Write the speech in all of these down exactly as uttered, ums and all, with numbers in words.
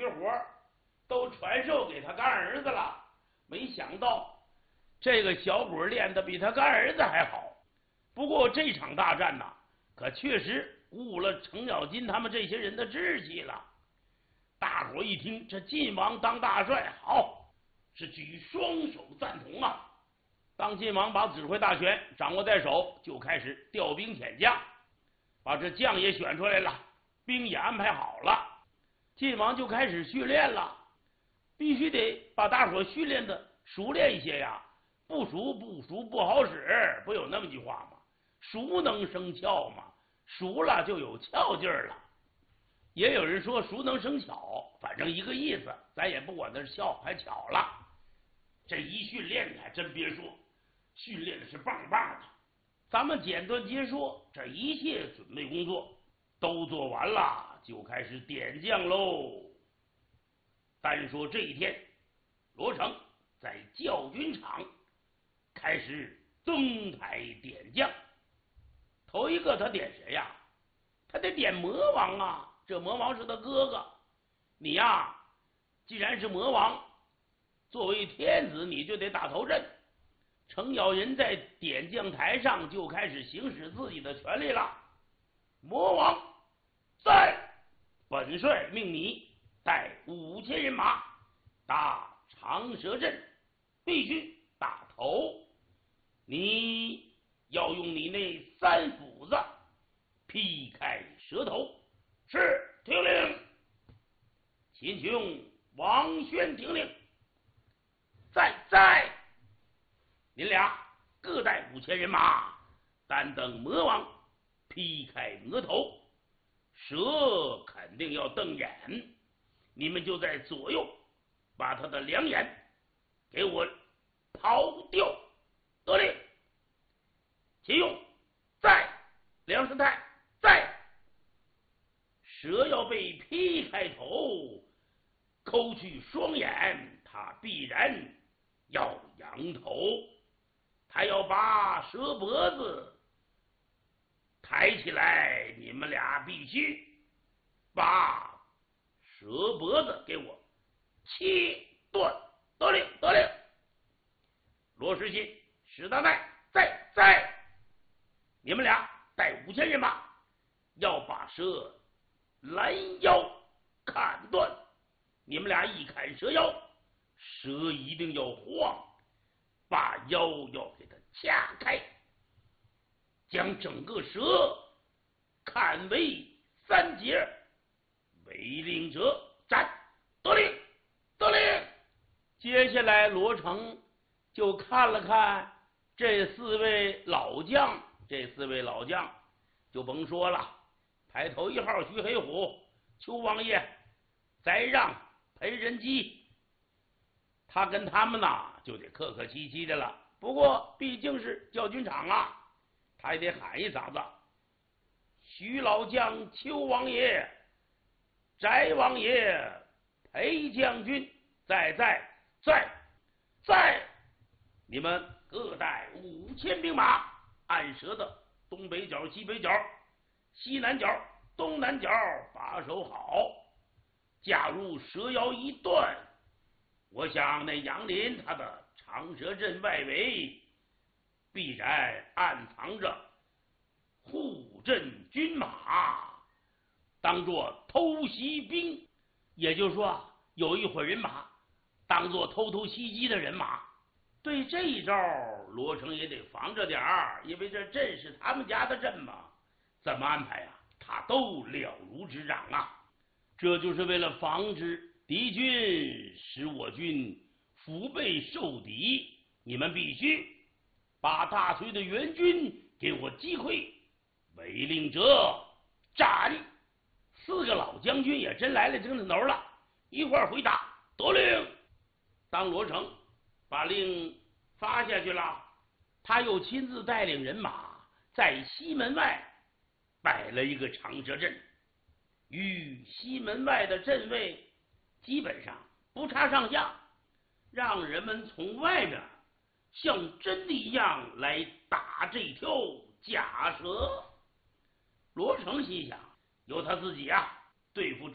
活都传授给他干儿子了。没想到这个小鬼练得比他干儿子还好。不过这场大战呐，可确实误了程咬金他们这些人的志气了。大伙一听这晋王当大帅，好，是举双手赞同啊。当晋王把指挥大权掌握在手，就开始调兵遣将，把这将也选出来了，兵也安排好了。晋王就开始训练了，必须得把大伙训练的熟练一些呀。不熟不熟不好使，不有那么句话吗？熟能生巧嘛，熟了就有巧劲儿了。也有人说熟能生巧，反正一个意思，咱也不管它是巧还巧了。这一训练你还真别说，训练的是棒棒的。咱们简短截说，这一切准备工作都做完了，就开始点将喽。单说这一天，罗成在教军场开始登台点将。头一个他点谁呀？他得点魔王啊！这魔王是他哥哥。你呀，既然是魔王，作为天子，你就得打头阵。程咬金在点将台上就开始行使自己的权利了。魔王在，本帅命你带五千人马打长蛇阵，必须打头。你要用你那三斧子劈开蛇头。是，听令。秦琼、王轩听令。在在，您俩各带五千人马，单等魔王劈开额头，蛇肯定要瞪眼，你们就在左右把他的两眼给我刨掉。得令。秦勇在，梁师太在。蛇要被劈开头，抠去双眼，他必然要扬头。他要把蛇脖子抬起来，你们俩必须把蛇脖子给我切断。得令，得令。罗时钦、史大带在在，你们俩带五千人马，要把蛇拦腰砍断。你们俩一砍蛇腰，蛇一定要晃，把腰要给它掐开，将整个蛇砍为三截。违令者斩。得令，得令。接下来罗成就看了看这四位老将，这四位老将就甭说了，排头一号徐黑虎、邱王爷、翟让、裴仁基，他跟他们呐就得客客气气的了。不过毕竟是教军场啊，他也得喊一嗓子：徐老将、邱王爷、翟王爷、裴将军在在在在，你们各带五千兵马，按蛇的东北角、西北角、西南角、东南角把守好。假如蛇腰一断，我想那杨林他的长蛇阵外围必然暗藏着护阵军马，当作偷袭兵，也就是说有一伙人马当作偷偷袭击的人马。对这一招罗成也得防着点儿，因为这阵是他们家的阵嘛，怎么安排啊，他都了如指掌啊。这就是为了防止敌军使我军腹背受敌，你们必须把大隋的援军给我击溃。违令者斩。四个老将军也真来了精神头了，一块儿回答。得令。当罗成把令发下去了，他又亲自带领人马在西门外摆了一个长蛇阵，与西门外的阵位基本上不差上下，让人们从外面像真的一样来打这条假蛇。罗成心想，由他自己啊对付这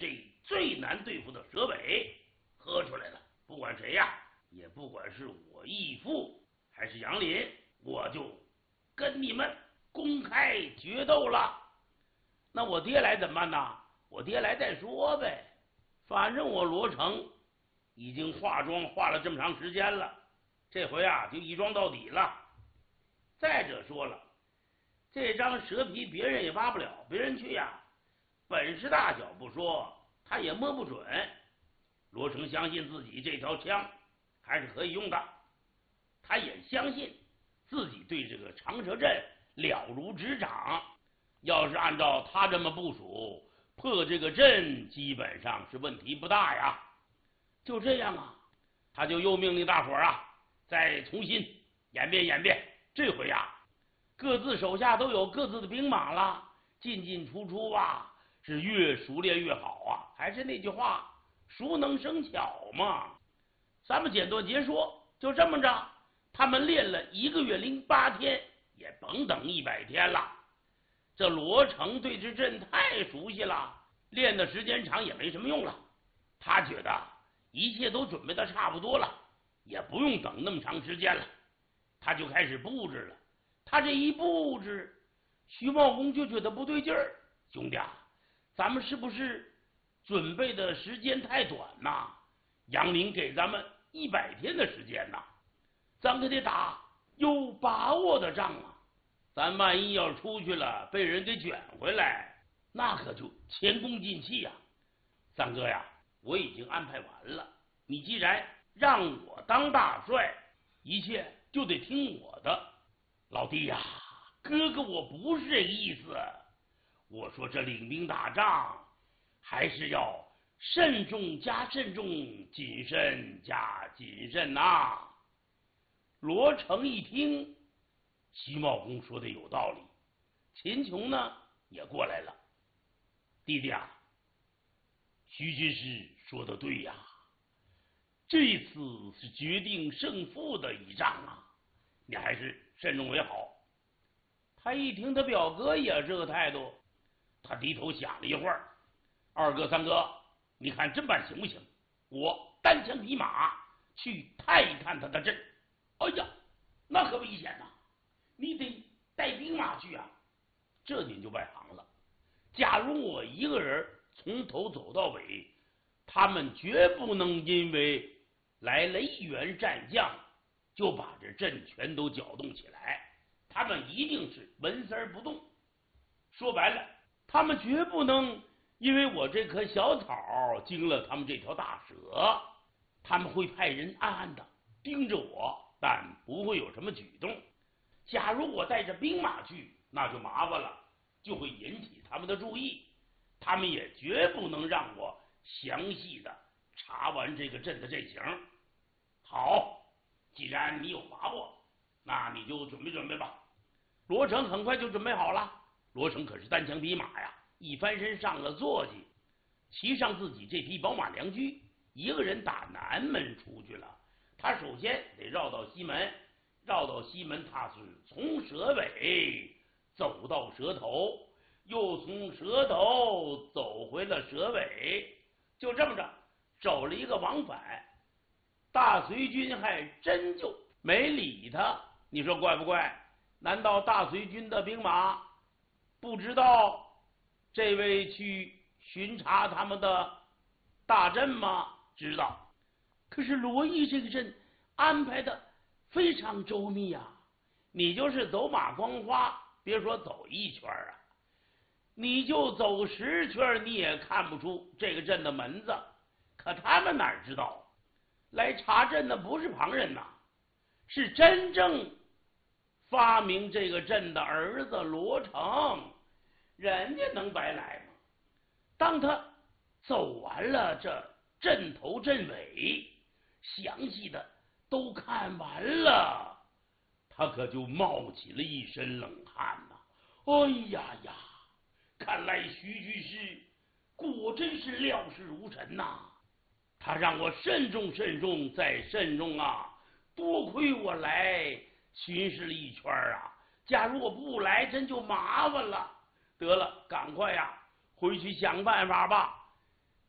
最难对付的蛇尾喝出来了。不管谁呀，也不管是我义父还是杨林，我就跟你们公开决斗了。那我爹来怎么办呢？我爹来再说呗，反正我罗成已经化妆化了这么长时间了，这回啊就一妆到底了。再者说了，这张蛇皮别人也挖不了，别人去呀，本事大小不说，他也摸不准。罗成相信自己这条枪还是可以用的，他也相信自己对这个长蛇阵了如指掌。要是按照他这么部署，破这个阵基本上是问题不大呀。就这样啊，他就又命令大伙儿啊，再重新演变演变。这回啊，各自手下都有各自的兵马了，进进出出啊，是越熟练越好啊。还是那句话，熟能生巧嘛。咱们简短截说，就这么着，他们练了一个月零八天，也甭等一百天了。这罗成对这阵太熟悉了，练的时间长也没什么用了。他觉得一切都准备的差不多了，也不用等那么长时间了，他就开始布置了。他这一布置，徐茂公就觉得不对劲儿，兄弟啊，咱们是不是准备的时间太短呐？杨林给咱们一百天的时间呐，咱可得打有把握的仗啊！咱万一要出去了，被人给卷回来，那可就前功尽弃呀！三哥呀，我已经安排完了，你既然让我当大帅，一切就得听我的。老弟呀，哥哥我不是这个意思，我说这领兵打仗还是要慎重加慎重，谨慎加谨慎呐、啊。罗成一听，徐茂公说的有道理，秦琼呢也过来了。弟弟啊，徐军师说的对呀，这次是决定胜负的一仗啊，你还是慎重为好。他一听他表哥也是这个态度，他低头想了一会儿，二哥三哥，你看这么办行不行？我单枪匹马去探一探他的阵。哎呀，那可危险呐！你得带兵马去啊。这您就外行了。假如我一个人从头走到尾，他们绝不能因为来了一员战将就把这阵全都搅动起来，他们一定是纹丝儿不动。说白了，他们绝不能因为我这棵小草惊了他们这条大蛇，他们会派人暗暗的盯着我，但不会有什么举动。假如我带着兵马去，那就麻烦了，就会引起他们的注意，他们也绝不能让我详细的查完这个阵的阵型。好，既然你有把握，那你就准备准备吧。罗成很快就准备好了。罗成可是单枪匹马呀，一翻身上了坐骑，骑上自己这匹宝马良驹，一个人打南门出去了。他首先得绕到西门，绕到西门，他是从蛇尾走到蛇头，又从蛇头走回了蛇尾，就这么着走了一个往返。大隋军还真就没理他，你说怪不怪？难道大隋军的兵马不知道这位去巡查他们的大阵吗？知道。可是罗毅这个阵安排的非常周密啊，你就是走马观花，别说走一圈啊，你就走十圈你也看不出这个阵的门子。可他们哪知道，来查阵的不是旁人呐，是真正发明这个阵的儿子罗成，人家能白来吗？当他走完了这阵头阵尾，详细的都看完了，他可就冒起了一身冷汗呐、啊！哎呀呀，看来徐居士果真是料事如神呐、啊！他让我慎重慎重再慎重啊！多亏我来巡视了一圈啊，假如我不来，真就麻烦了。得了，赶快呀，回去想办法吧。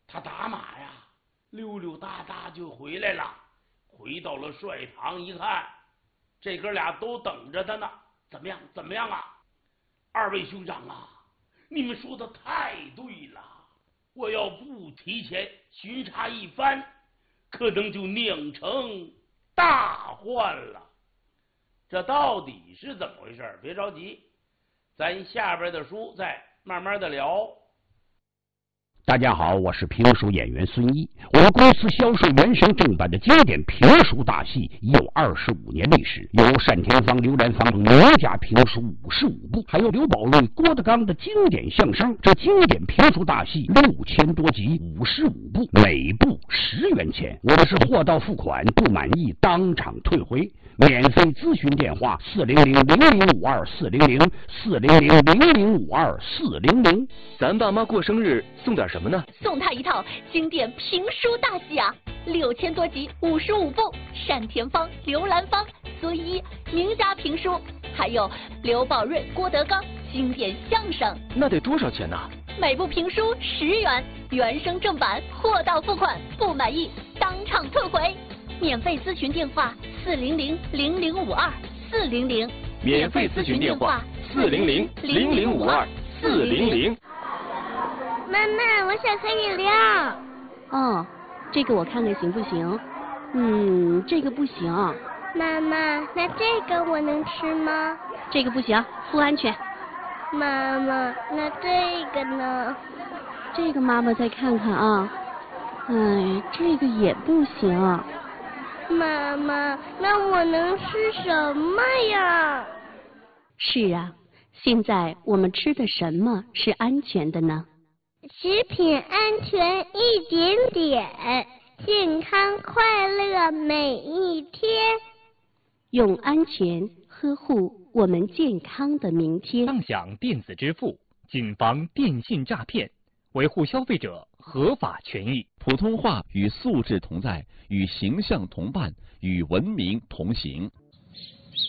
他打马呀，溜溜达达就回来了。回到了帅堂一看，这哥俩都等着他呢。怎么样？怎么样啊？二位兄长啊，你们说的太对了。我要不提前巡查一番，可能就酿成大患了。这到底是怎么回事？别着急，咱下边的书再慢慢的聊。 大家好，我是评书演员孙一。我们公司销售原声正版的经典评书大戏已有二十五年历史，有单田芳、刘兰芳名家评书五十五部，还有刘宝瑞、郭德纲的经典相声。这经典评书大戏六千多集，五十五部，每部十元钱。我们是货到付款，不满意当场退回。免费咨询电话：四零零零零五二四零零四零零零零五二四零零。 咱爸妈过生日送点什么呢？ 送他一套经典评书大戏啊，六千多集，五十五部，单田芳、刘兰芳、孙一名家评书，还有刘宝瑞、郭德纲经典相声。 那得多少钱呢？ 每部评书十元，原声正版，货到付款，不满意当场退回。免费咨询电话：四零零零零五二四零零。 免费咨询电话：四零零零零五二四零零。 妈妈，我想喝饮料。 哦，这个我看看行不行？嗯，这个不行。 妈妈，那这个我能吃吗？ 这个不行，不安全。 妈妈，那这个呢？ 这个妈妈再看看啊。哎，这个也不行。 妈妈，那我能吃什么呀？ 是啊，现在我们吃的什么是安全的呢？ 食品安全一点点，健康快乐每一天。 用安全呵护我们健康的明天。 畅享电子支付，谨防电信诈骗，维护消费者合法权益。 普通话与素质同在，与形象同伴，与文明同行。